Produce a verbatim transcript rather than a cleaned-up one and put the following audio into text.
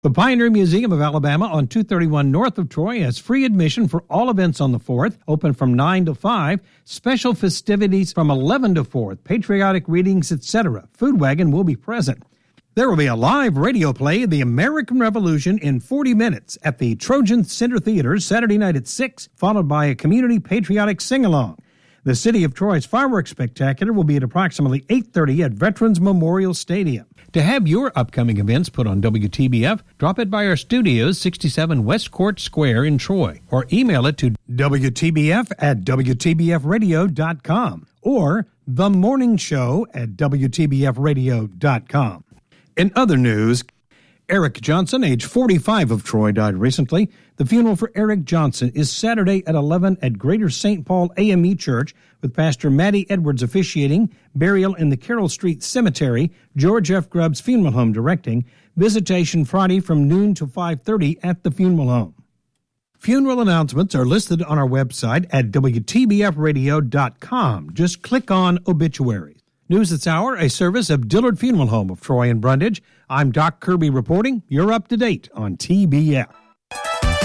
The Pioneer Museum of Alabama on two thirty-one north of Troy has free admission for all events on the fourth, open from nine to five, special festivities from eleven to four, patriotic readings, et cetera. Food wagon will be present. There will be a live radio play of the American Revolution in forty minutes at the Trojan Center Theater Saturday night at six, followed by a community patriotic sing-along. The City of Troy's fireworks spectacular will be at approximately eight thirty at Veterans Memorial Stadium. To have your upcoming events put on W T B F, drop it by our studios, sixty-seven West Court Square in Troy, or email it to W T B F at W T B F radio dot com or The Morning Show at W T B F radio dot com. In other news, Eric Johnson, age forty-five, of Troy, died recently. The funeral for Eric Johnson is Saturday at eleven at Greater Saint Paul A M E Church, with Pastor Matty Edwards officiating, burial in the Carroll Street Cemetery, George F. Grubbs Funeral Home directing, visitation Friday from noon to five thirty at the funeral home. Funeral announcements are listed on our website at W T B F radio dot com. Just click on obituaries. News That's Hour, a service of Dillard Funeral Home of Troy and Brundage. I'm Doc Kirby reporting. You're up to date on T B F.